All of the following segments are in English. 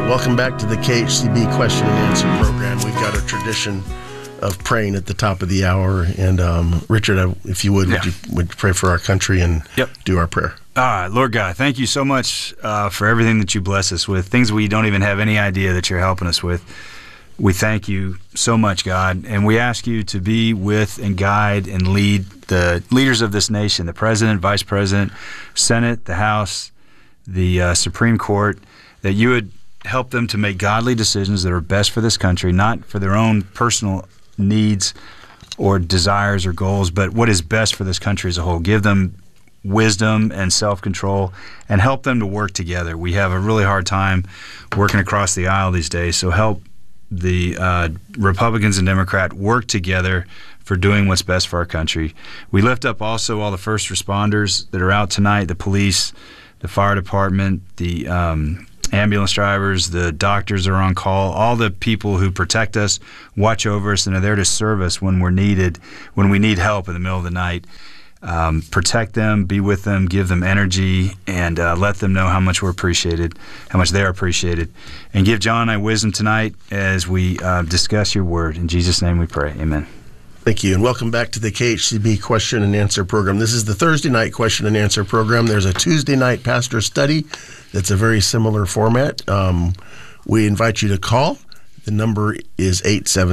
welcome back to the KHCB Question and Answer program. We've got a tradition of praying at the top of the hour. And Richard, if you would you pray for our country and do our prayer? Lord God, thank you so much for everything that you bless us with, things we don't even have any idea that you're helping us with. We thank you so much, God, and we ask you to be with and guide and lead the leaders of this nation, the President, Vice President, Senate, the House, the Supreme Court, that you would help them to make godly decisions that are best for this country, not for their own personal needs or desires or goals, but what is best for this country as a whole. Give them wisdom and self-control and help them to work together. We have a really hard time working across the aisle these days, so help the Republicans and Democrats work together for doing what's best for our country. We lift up also all the first responders that are out tonight, the police, the fire department, the ambulance drivers, the doctors are on call, all the people who protect us, watch over us, and are there to serve us when we're needed, when we need help in the middle of the night. Protect them, be with them, give them energy, and let them know how much we're appreciated, how much they're appreciated. And give John and I wisdom tonight as we discuss your word. In Jesus' name we pray. Amen. Thank you, and welcome back to the KHCB Question and Answer program. This is the Thursday night Question and Answer program. There's a Tuesday night pastor study that's a very similar format. We invite you to call. The number is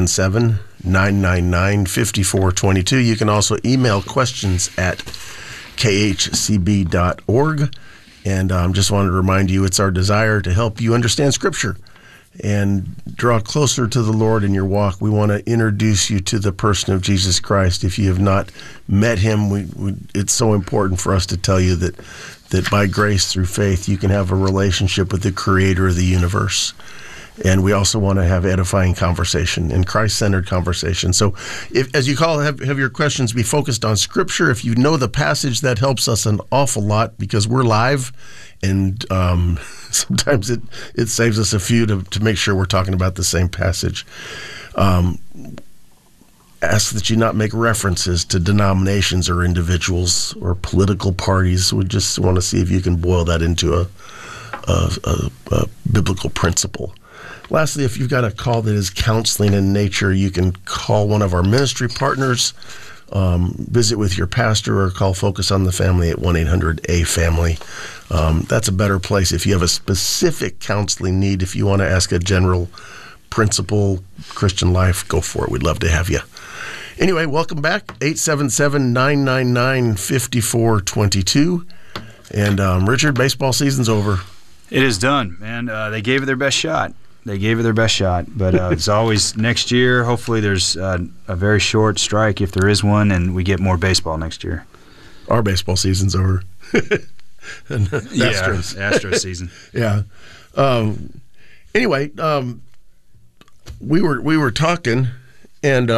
877-999-5422. You can also email questions at khcb.org. And just wanted to remind you, it's our desire to help you understand Scripture and draw closer to the Lord in your walk. We want to introduce you to the person of Jesus Christ. If you have not met him, it's so important for us to tell you that by grace through faith, you can have a relationship with the creator of the universe. And we also want to have edifying conversation and Christ-centered conversation. So if, as you call, have your questions be focused on Scripture. If you know the passage, that helps us an awful lot because we're live. And sometimes it saves us a few to make sure we're talking about the same passage. Ask that you not make references to denominations or individuals or political parties. We just want to see if you can boil that into a biblical principle. Lastly, if you've got a call that is counseling in nature, you can call one of our ministry partners, visit with your pastor, or call Focus on the Family at 1-800-A-FAMILY. That's a better place if you have a specific counseling need. If you want to ask a general principle, Christian life, go for it. We'd love to have you. Anyway, welcome back, 877-999-5422. And Richard, baseball season's over. It is done, man. They gave it their best shot. But it's always next year. Hopefully there's a very short strike, if there is one, and we get more baseball next year. Our baseball season's over. Astros season. Yeah. Anyway, we were talking, and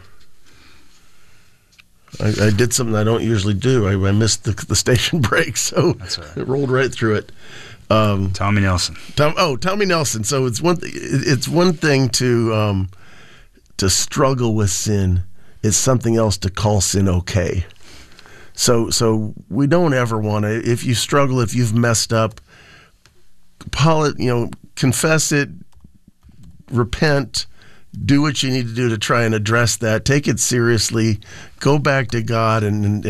I did something I don't usually do. I missed the station break, so that's right. It rolled right through it. Tommy Nelson. Tommy Nelson. So it's one thing to struggle with sin. It's something else to call sin okay. So we don't ever want to. If you struggle, if you've messed up, confess it, repent, do what you need to do to try and address that. Take it seriously. Go back to God and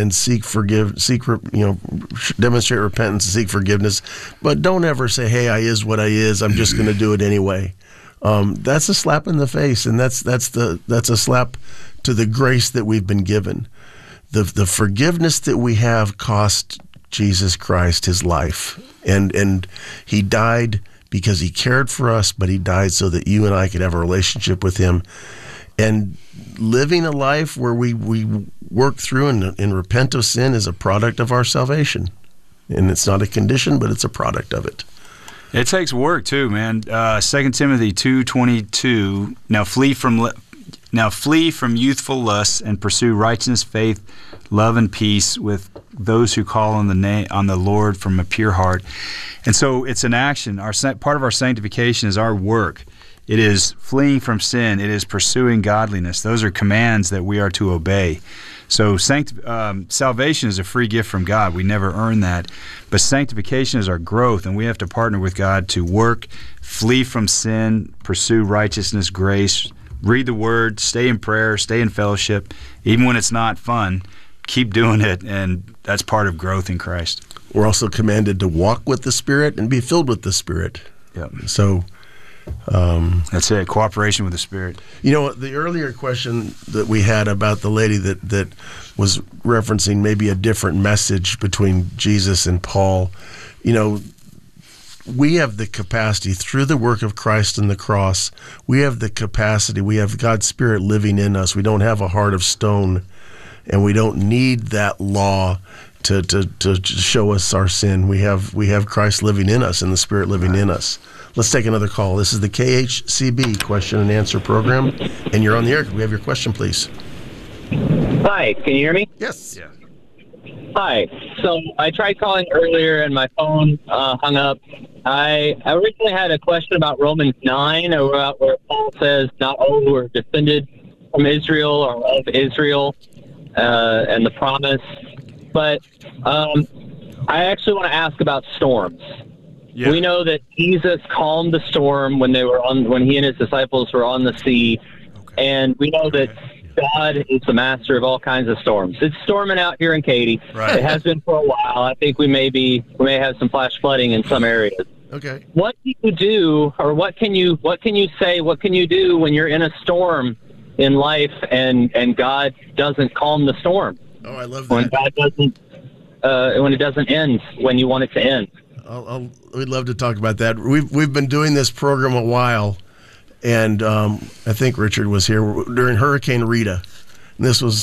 demonstrate repentance and seek forgiveness. But don't ever say, "Hey, I is what I is. I'm just going to do it anyway." That's a slap in the face, and that's a slap to the grace that we've been given. The forgiveness that we have cost Jesus Christ his life, and he died because he cared for us, but he died so that you and I could have a relationship with him. And living a life where we work through and repent of sin is a product of our salvation. And it's not a condition, but it's a product of it. It takes work too, man. 2 Timothy 2:22, Now flee from youthful lusts and pursue righteousness, faith, love, and peace with those who call on the Lord from a pure heart. And so it's an action. Part of our sanctification is our work. It is fleeing from sin. It is pursuing godliness. Those are commands that we are to obey. So salvation is a free gift from God. We never earn that. But sanctification is our growth, and we have to partner with God to work, flee from sin, pursue righteousness, grace, read the Word, stay in prayer, stay in fellowship. Even when it's not fun, keep doing it, and that's part of growth in Christ. We're also commanded to walk with the Spirit and be filled with the Spirit. Yep. So that's it, cooperation with the Spirit. You know, the earlier question that we had about the lady that was referencing maybe a different message between Jesus and Paul, you know, we have the capacity through the work of Christ on the cross. We have the capacity. We have God's Spirit living in us. We don't have a heart of stone, and we don't need that law to show us our sin. We have Christ living in us and the Spirit living in us. Let's take another call. This is the KHCB question and answer program, and you're on the air. Could we have your question, please? Hi, can you hear me? Yes. Yeah. Hi. So I tried calling earlier and my phone hung up. I originally had a question about Romans 9, where Paul says, not all who are descended from Israel or of Israel, and the promise. But I actually want to ask about storms. Yeah. We know that Jesus calmed the storm when he and his disciples were on the sea, and we know that God is the master of all kinds of storms. It's storming out here in Katy. Right. It has been for a while. I think we may have some flash flooding in some areas. Okay. What do you do, or what can you say? What can you do when you're in a storm in life and God doesn't calm the storm? Oh, I love When that. God doesn't, when it doesn't end when you want it to end. We'd love to talk about that. We've been doing this program a while, and I think Richard was here during Hurricane Rita. And this was,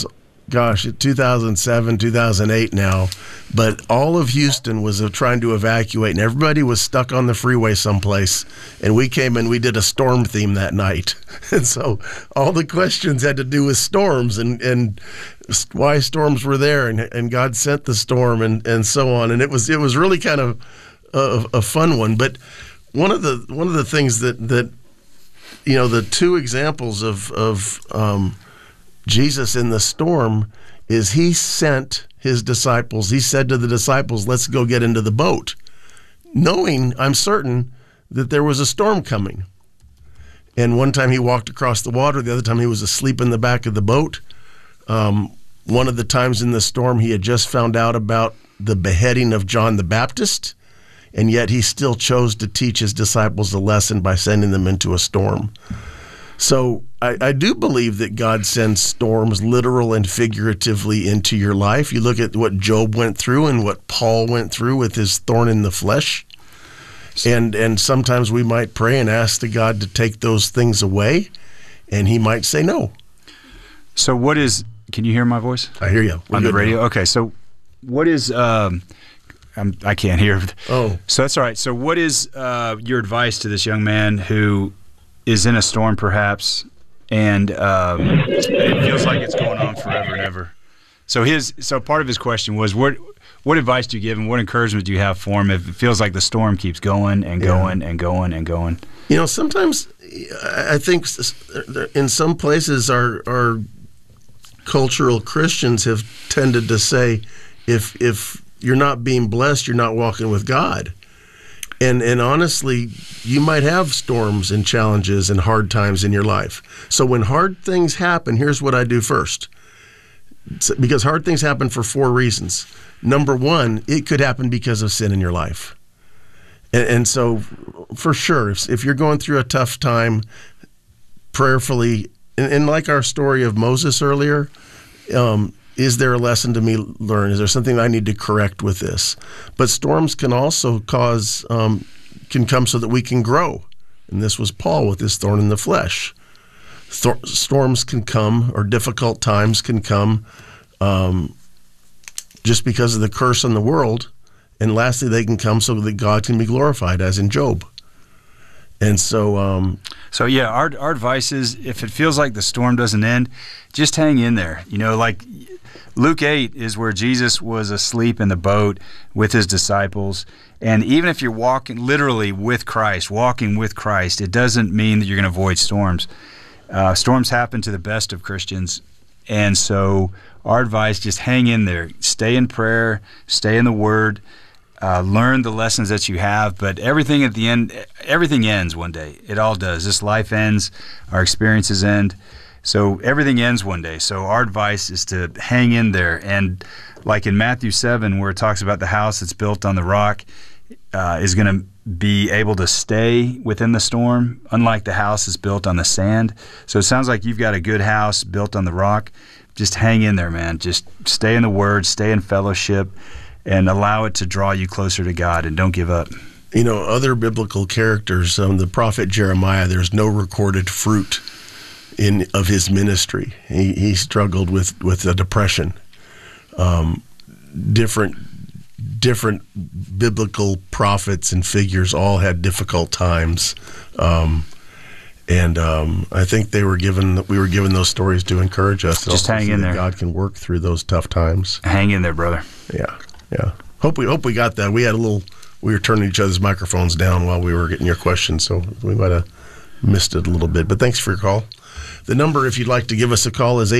2007, 2008 now. But all of Houston was trying to evacuate, and everybody was stuck on the freeway someplace. And we came and we did a storm theme that night. And so all the questions had to do with storms and why storms were there, and God sent the storm and so on. And it was really kind of a fun one. But one of the things that you know, the two examples of Jesus in the storm is he sent his disciples. He said to the disciples, let's go get into the boat, knowing, I'm certain, that there was a storm coming. And one time he walked across the water. The other time he was asleep in the back of the boat. One of the times in the storm, he had just found out about the beheading of John the Baptist, and yet he still chose to teach his disciples a lesson by sending them into a storm. So I do believe that God sends storms, literal and figuratively, into your life. You look at what Job went through and what Paul went through with his thorn in the flesh. And sometimes we might pray and ask the God to take those things away, and he might say no. So can you hear my voice? I hear you. On the radio? Now. Okay, so what is... I can't hear. Oh. So that's all right. So what is your advice to this young man who is in a storm perhaps, and it feels like it's going on forever and ever? So part of his question was, what advice do you give him? What encouragement do you have for him if it feels like the storm keeps going and going and going and going? You know, sometimes I think in some places our cultural Christians have tended to say, if you're not being blessed, you're not walking with God. And honestly, you might have storms and challenges and hard times in your life. So when hard things happen, here's what I do first. Because hard things happen for 4 reasons. Number one, it could happen because of sin in your life. And so for sure, if you're going through a tough time, prayerfully, and like our story of Moses earlier, is there a lesson to me learned? Is there something I need to correct with this? But storms can also can come so that we can grow. And this was Paul with his thorn in the flesh. Storms can come, or difficult times can come just because of the curse on the world. And lastly, they can come so that God can be glorified, as in Job. And so... yeah, our advice is, if it feels like the storm doesn't end, just hang in there. You know, like Luke 8 is where Jesus was asleep in the boat with his disciples. And even if you're walking literally with Christ, it doesn't mean that you're going to avoid storms. Storms happen to the best of Christians, And so our advice, just hang in there. Stay in prayer, stay in the Word, learn the lessons that you have. But everything at the end, everything ends one day. It all does. This life ends. Our experiences end. So everything ends one day. So our advice is to hang in there. And like in Matthew 7, where it talks about the house that's built on the rock is going to be able to stay within the storm, unlike the house that's built on the sand. So it sounds like you've got a good house built on the rock. Just hang in there, man. Just stay in the Word, stay in fellowship, and allow it to draw you closer to God, and don't give up. You know, other biblical characters, the prophet Jeremiah, there's no recorded fruit of his ministry. He struggled with a depression. Different biblical prophets and figures all had difficult times, and I think we were given those stories to encourage us. Just hang in there. God can work through those tough times. Hang in there, brother. Yeah. Hope we got that. We were turning each other's microphones down while we were getting your questions, so we might have missed it a little bit. But thanks for your call. The number, if you'd like to give us a call, is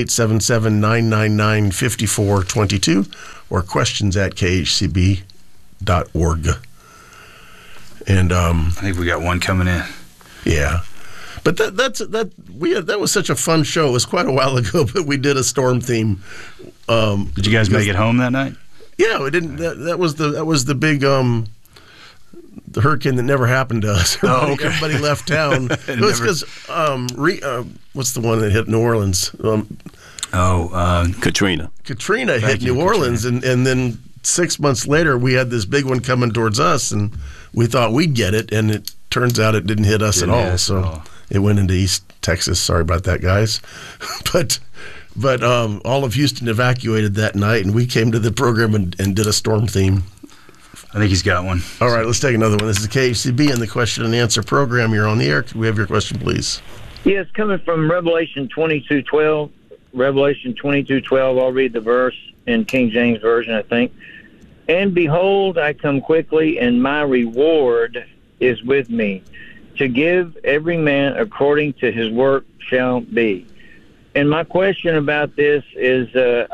877-999-5422 or questions@khcb.org. And I think we got one coming in. Yeah. But that was such a fun show. It was quite a while ago, but we did a storm theme. Did you guys make it home that night? Yeah, we didn't. That was the big the hurricane that never happened to us. Everybody left town. It was because what's the one that hit New Orleans? Katrina. Katrina hit New Orleans, and then 6 months later we had this big one coming towards us, and we thought we'd get it, and it turns out it didn't hit us at all. So it went into East Texas. Sorry about that, guys. But all of Houston evacuated that night, and we came to the program and did a storm theme. I think he's got one. All right, let's take another one. This is KHCB and the question and answer program. You're on the air. Can we have your question, please? Yes, coming from Revelation 22:12. Revelation 22:12. I'll read the verse in King James Version, I think. And behold, I come quickly, and my reward is with me, to give every man according to his work shall be. And my question about this is,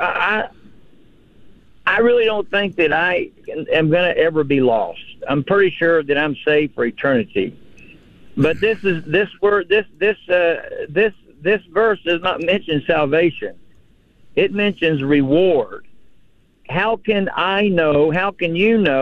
I really don't think that I am going to ever be lost. I'm pretty sure that I'm saved for eternity. But this verse does not mention salvation. It mentions reward. How can I know? How can you know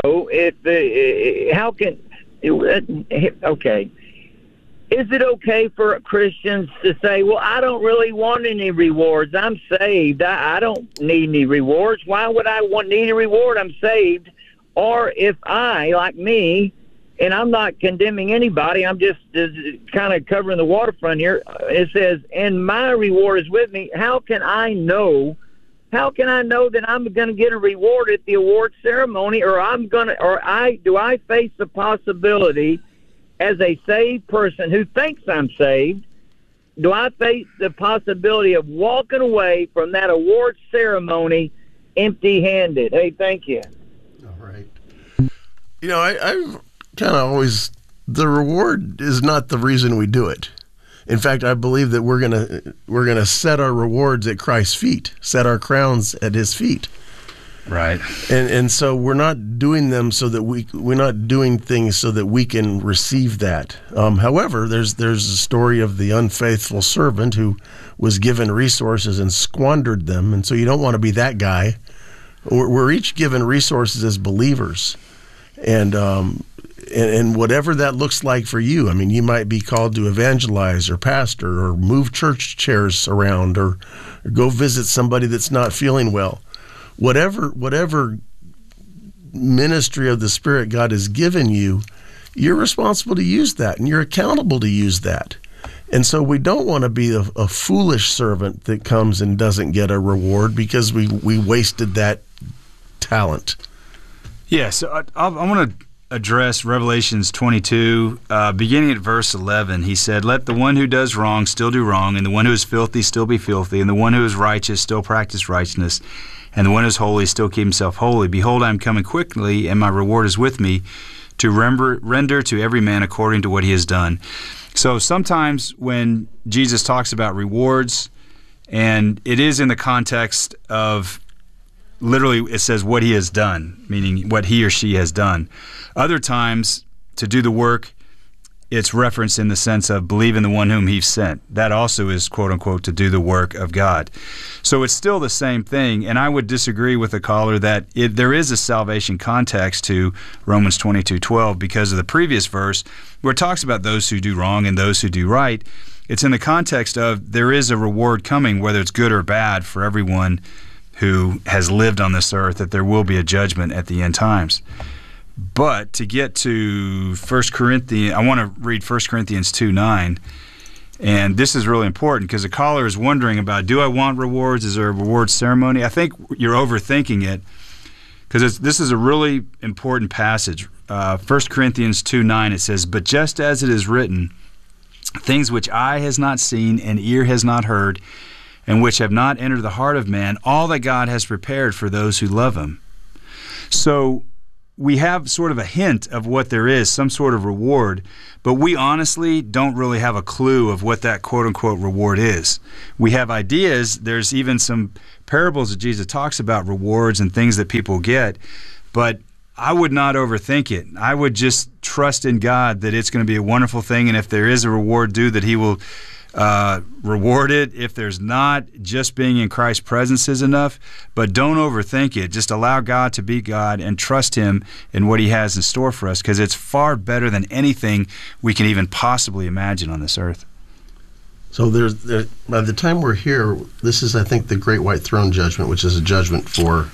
okay. Is it okay for Christians to say, well, I don't really want any rewards. I'm saved. I don't need any need Why would I need a reward? I'm saved. Or if I, like me, and I'm not condemning anybody, I'm just kind of covering the waterfront here. It says, and my reward is with me. How can I know that I'm going to get a reward at the award ceremony, do I face the possibility as a saved person who thinks I'm saved, do I face the possibility of walking away from that award ceremony empty-handed? Hey, thank you. All right. You know, I've kind of always, the reward is not the reason we do it. In fact, I believe that we're gonna set our rewards at Christ's feet, set our crowns at His feet. Right. And so we're not doing them so that we're not doing things so that we can receive that. However, there's a story of the unfaithful servant who was given resources and squandered them, and so you don't want to be that guy. We're each given resources as believers, and whatever that looks like for you. I mean, you might be called to evangelize or pastor or move church chairs around or go visit somebody that's not feeling well. Whatever ministry of the Spirit God has given you, you're responsible to use that, and you're accountable to use that. And so we don't want to be a foolish servant that comes and doesn't get a reward because we wasted that talent. Yeah, so I want to address Revelations 22, beginning at verse 11. He said, let the one who does wrong still do wrong, and the one who is filthy still be filthy, and the one who is righteous still practice righteousness, and the one who is holy still keep himself holy. Behold, I am coming quickly, and my reward is with me, to render to every man according to what he has done. So sometimes when Jesus talks about rewards And it is in the context of, literally, it says what he has done, meaning what he or she has done. Other times, to do the work, it's referenced in the sense of believe in the one whom he's sent. That also is, quote unquote, to do the work of God. So it's still the same thing, and I would disagree with the caller that there is a salvation context to Romans 22:12 because of the previous verse where it talks about those who do wrong and those who do right. It's in the context of there is a reward coming, whether it's good or bad, for everyone who has lived on this earth, that there will be a judgment at the end times. But to get to 1 Corinthians, I want to read 1 Corinthians 2:9, and this is really important because the caller is wondering about, do I want rewards? Is there a reward ceremony? I think you're overthinking it because this is a really important passage. 1 Corinthians 2:9, it says, "But just as it is written, things which eye has not seen and ear has not heard, and which have not entered the heart of man, all that God has prepared for those who love him." So we have sort of a hint of what there is, some sort of reward, but we honestly don't really have a clue of what that quote-unquote reward is. We have ideas. There's even some parables that Jesus talks about rewards and things that people get, but I would not overthink it. I would just trust in God that it's going to be a wonderful thing, and if there is a reward due, that he will reward it. If there's not, just being in Christ's presence is enough. But don't overthink it. Just allow God to be God and trust him in what he has in store for us, because it's far better than anything we can even possibly imagine on this earth. So by the time we're here, this is, I think, the Great White Throne Judgment, which is a judgment for,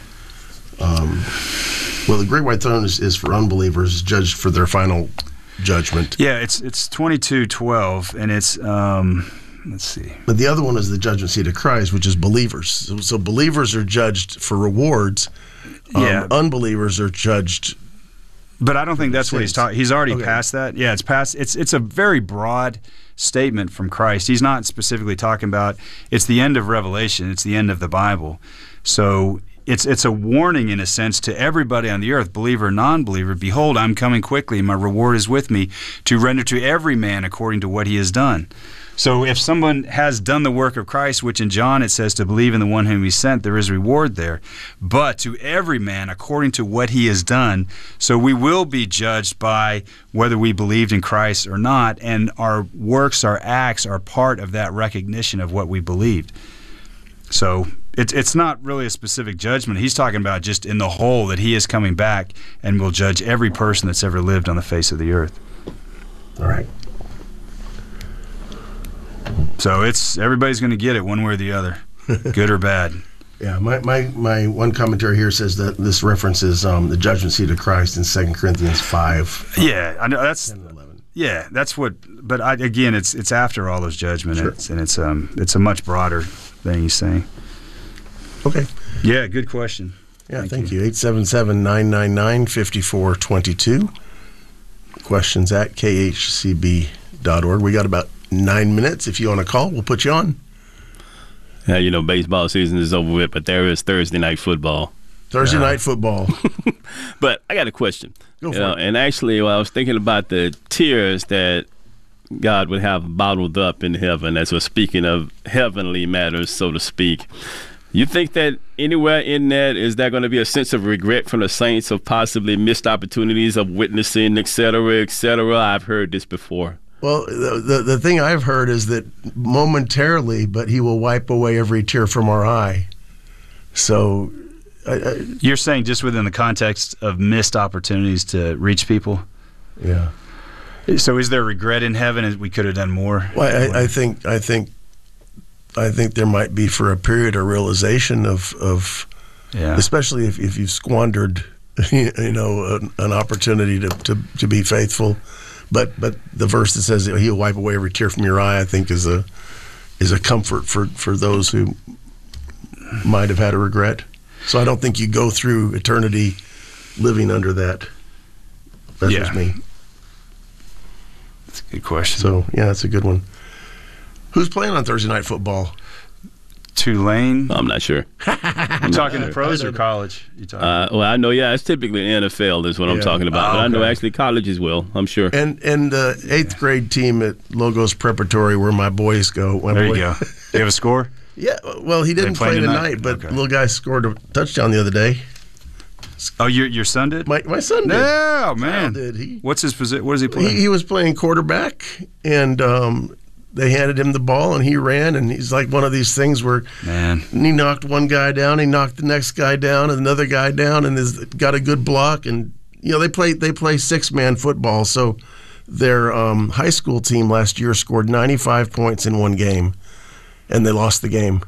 the Great White Throne is for unbelievers, judged for their final judgment. Yeah, it's 22:12, and it's let's see. But the other one is the judgment seat of Christ, which is believers. So believers are judged for rewards. Unbelievers are judged. But I don't think that's what he's talking. He's already passed that. Yeah, it's past. It's a very broad statement from Christ. He's not specifically talking about. It's the end of Revelation. It's the end of the Bible. So it's a warning, in a sense, to everybody on the earth, believer, non-believer. Behold, I'm coming quickly, and my reward is with me, to render to every man according to what he has done. So if someone has done the work of Christ, which in John it says to believe in the one whom he sent, there is reward there. But to every man according to what he has done. So we will be judged by whether we believed in Christ or not, and our works, our acts are part of that recognition of what we believed. So it's not really a specific judgment. He's talking about just in the whole, that he is coming back and will judge every person that's ever lived on the face of the earth. All right. So everybody's going to get it one way or the other, good or bad. Yeah, my one commentary here says that this references the judgment seat of Christ in 2 Corinthians 5. Yeah, I know that's 10 and 11. Yeah, that's what. But again, it's after all those judgments, Sure. and it's a much broader thing he's saying. Okay. Yeah, good question. Yeah, thank you. 877-999-5422. Questions at khcb.org. We got about 9 minutes. If you want to call, we'll put you on. Yeah, baseball season is over with, but there is Thursday night football. Thursday night football. But I got a question. Go for it. And actually, I was thinking about the tears that God would have bottled up in heaven, as we're speaking of heavenly matters, so to speak. You think that anywhere in that, is there going to be a sense of regret from the saints of possibly missed opportunities of witnessing, et cetera, et cetera? I've heard this before. Well, the thing I've heard is that momentarily, but he will wipe away every tear from our eye. So You're saying just within the context of missed opportunities to reach people? Yeah. So is there regret in heaven as we could have done more? Well, I think there might be, for a period, a realization of especially if you've squandered, an opportunity to be faithful. But the verse that says that he'll wipe away every tear from your eye, I think is a comfort for those who might have had a regret. So I don't think you go through eternity living under that. That's just me. That's a good question. So yeah, that's a good one. Who's playing on Thursday night football? Tulane. I'm not sure. You talking to pros or college? Well, I know, it's typically NFL is what I'm talking about. But I know actually college as well, I'm sure. And the 8th grade team at Logos Preparatory, where my boys go. There you go. Do you have a score? Yeah, well, he didn't play tonight, but Okay. little guy scored a touchdown the other day. Oh, your son did? My son did. No, man. Did he? What's his position? What does he play? He was playing quarterback, and they handed him the ball, and he ran, and he's like one of these things where Man. he knocked one guy down, he knocked the next guy down, and another guy down, and has got a good block. And they play 6-man football. So their high school team last year scored 95 points in one game, and they lost the game,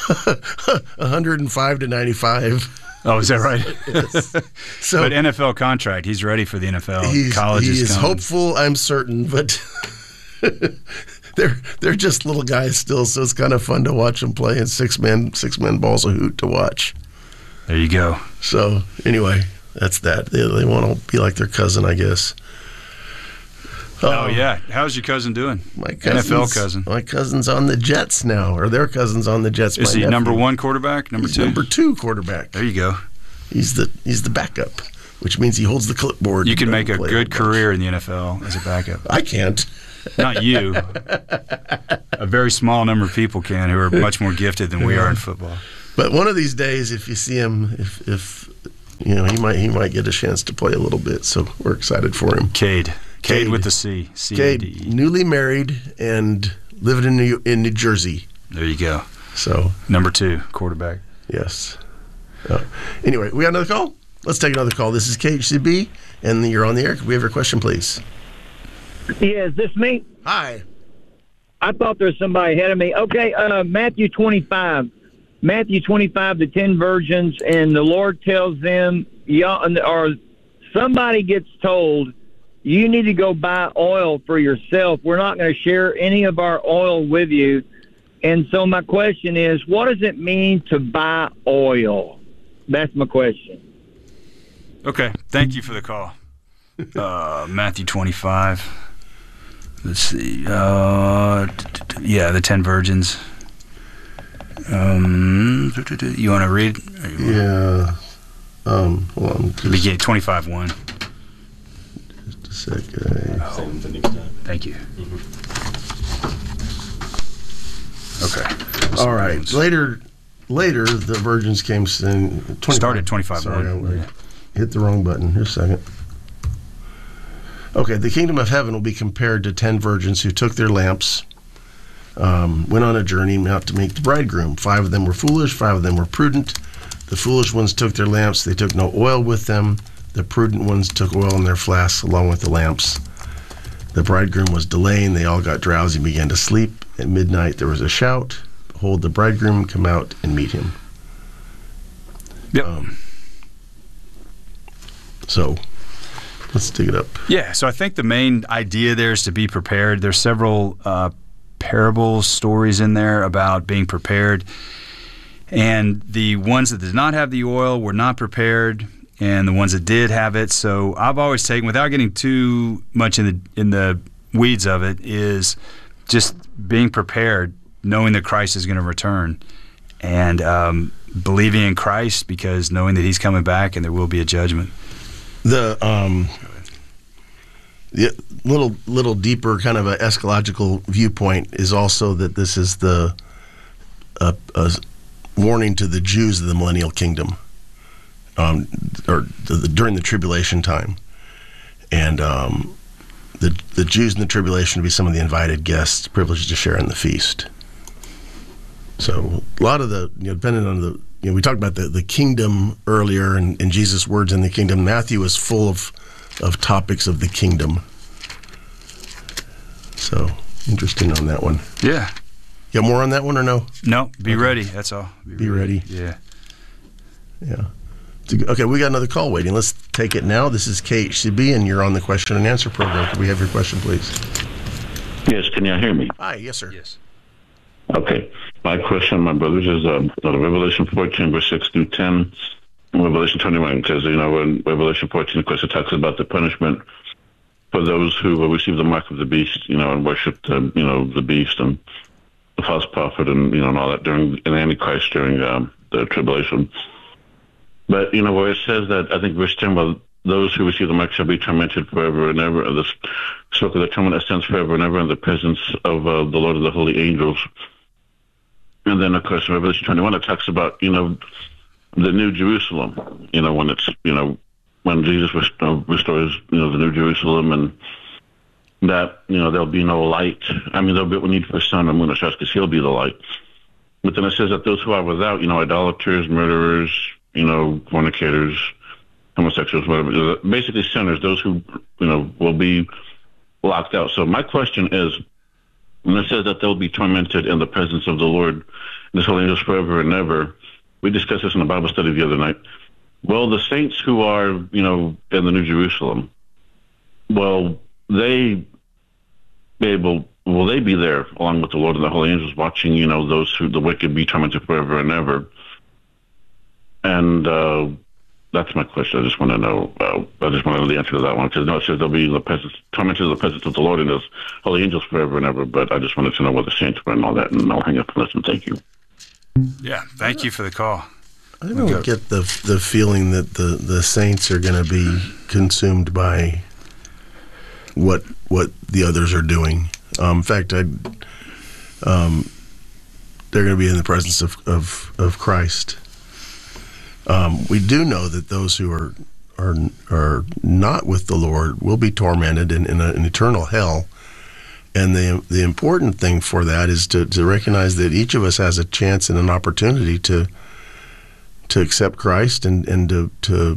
105-95. Oh, is that right? So, but NFL contract, he's ready for the NFL. College he is is coming. hopeful, I'm certain, but they're just little guys still, so it's kind of fun to watch them play. And six man ball's a hoot to watch. There you go. So anyway, that's that. They want to be like their cousin, I guess. Oh yeah, how's your cousin doing? My NFL cousin. My cousin's on the Jets now, or their cousin's on the Jets. Is my he nephew. number one quarterback? Number He's two? number 2 quarterback. There you go. He's the backup, which means he holds the clipboard. You can make a Play good bunch. career in the NFL as a backup. I can't. Not you. A very small number of people can who are much more gifted than we are in football. But one of these days, if you see him, if he might get a chance to play a little bit. So we're excited for him. Cade with the C. Cade, C-A-D-E. newly married and living in New Jersey. There you go. So Number 2 quarterback. yes. Anyway, we got another call. Let's take another call. This is KHCB, and you're on the air. Could we have your question, please? Yeah, is this me? Hi. I thought there was somebody ahead of me. Okay, Matthew 25. Matthew 25, the 10 virgins, and the Lord tells them, or somebody gets told, you need to go buy oil for yourself. We're not going to share any of our oil with you. And so my question is, what does it mean to buy oil? That's my question. Okay, thank you for the call. Matthew 25. Let's see. The 10 virgins. You want to read? Yeah. Hold on. Begin 25:1. Just a second. Thank you. Okay. All right. Later, the virgins came saying... Started 25:1. Sorry, I hit the wrong button. Here a second. Okay, the kingdom of heaven will be compared to 10 virgins who took their lamps, went on a journey out to meet the bridegroom. 5 of them were foolish, 5 of them were prudent. The foolish ones took their lamps. They took no oil with them. The prudent ones took oil in their flasks along with the lamps. The bridegroom was delaying. They all got drowsy and began to sleep. At midnight there was a shout, behold, the bridegroom, come out and meet him. Yep. So let's dig it up. Yeah, so I think the main idea there is to be prepared. There's several parable stories in there about being prepared. And the ones that did not have the oil were not prepared, and the ones that did have it. So I've always taken, without getting too much in the weeds of it, is just being prepared, knowing that Christ is going to return, and believing in Christ because knowing that He's coming back and there will be a judgment. The little deeper kind of a eschatological viewpoint is also that this is the warning to the Jews of the millennial kingdom, during the tribulation time, and the Jews in the tribulation will be some of the invited guests, privileged to share in the feast. So a lot of the, depending on the, we talked about the kingdom earlier and Jesus' words in the kingdom. Matthew is full of topics of the kingdom. So interesting on that one. Yeah. Got more on that one or no? No, be ready. That's all. Be ready. Yeah. Yeah. Okay, we got another call waiting. Let's take it now. This is KHCB, and you're on the question and answer program. Could we have your question, please? Yes, can you hear me? Hi, yes, sir. Yes. Okay. My question, my brothers, is Revelation 14, verse 6 through 10, and Revelation 21, because, in Revelation 14, of course, it talks about the punishment for those who will receive the mark of the beast, and worship the beast and the false prophet and, and all that during an Antichrist during the tribulation. But, where it says that, I think verse 10, well, those who receive the mark shall be tormented forever and ever. The smoke of the torment extends forever and ever in the presence of the Lord of the holy angels. And then, of course, in Revelation 21, it talks about, the New Jerusalem, when it's, when Jesus restores, the New Jerusalem, and that, there'll be no light. I mean, there'll be a need for sun and moon and stars because he'll be the light. But then it says that those who are without, idolaters, murderers, fornicators, homosexuals, whatever, basically sinners, those who, will be locked out. So my question is, when it says that they'll be tormented in the presence of the Lord and his holy angels forever and ever, we discussed this in a Bible study the other night. Well, the saints who are, in the New Jerusalem, will they be there along with the Lord and the holy angels watching, those the wicked be tormented forever and ever? And that's my question. I just want to know. I just want to know the answer to that one, because it says they'll be tormented in the presence of the Lord and his holy angels forever and ever. But I just wanted to know what the saints were and all that, and I'll hang up and listen. Thank you. Yeah, thank you for the call. I don't get the feeling that the saints are going to be consumed by what the others are doing. In fact, they're going to be in the presence of Christ. We do know that those who are not with the Lord will be tormented in an eternal hell. And the important thing for that is to recognize that each of us has a chance and an opportunity to accept Christ and to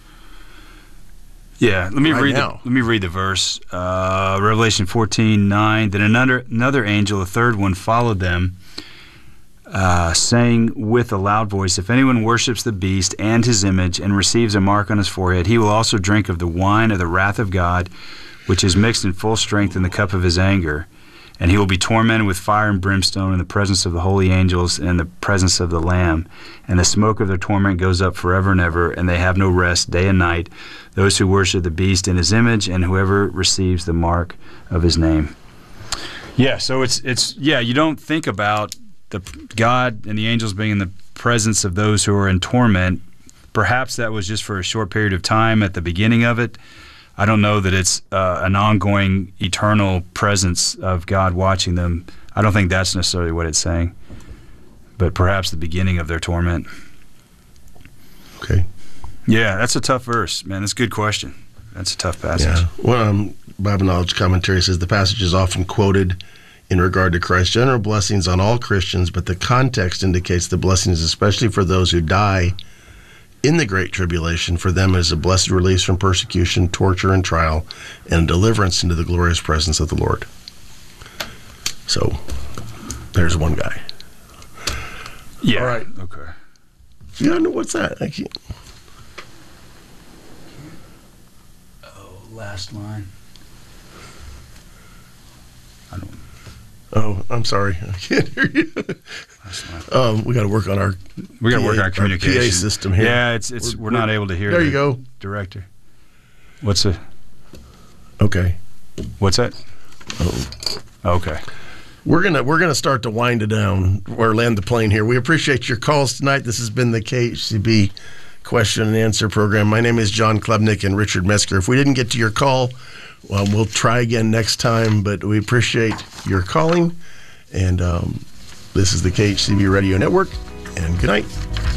let me read the verse. Revelation 14:9. Then another angel, a third one, followed them, saying with a loud voice, if anyone worships the beast and his image and receives a mark on his forehead, he will also drink of the wine of the wrath of God, which is mixed in full strength in the cup of his anger. And he will be tormented with fire and brimstone in the presence of the holy angels and in the presence of the Lamb. And the smoke of their torment goes up forever and ever, and they have no rest day and night, those who worship the beast in his image and whoever receives the mark of his name. Yeah, so it's you don't think about the God and the angels being in the presence of those who are in torment. Perhaps that was just for a short period of time at the beginning of it. I don't know that it's an ongoing, eternal presence of God watching them. I don't think that's necessarily what it's saying, but perhaps the beginning of their torment. Okay. Yeah, that's a tough verse, man. That's a good question. That's a tough passage. Yeah. Well, Bible Knowledge Commentary says the passage is often quoted in regard to Christ's general blessings on all Christians, but the context indicates the blessings especially for those who die in the Great Tribulation. For them is a blessed release from persecution, torture, and trial, and deliverance into the glorious presence of the Lord. So, there's one guy. Yeah. All right. Okay. Yeah, no, what's that? I can't. Oh, last line. I don't. Oh, I'm sorry. I can't hear you. We got to work on our communication PA system here. Yeah, we're not able to hear. There you go, director. What's it? Okay. What's that? Oh. Okay. We're gonna start to wind it down or land the plane here. We appreciate your calls tonight. This has been the KHCB Question and Answer program. My name is John Klebnick and Richard Metzger. If we didn't get to your call, well, we'll try again next time, but we appreciate your calling. And this is the KHCB Radio Network, and good night.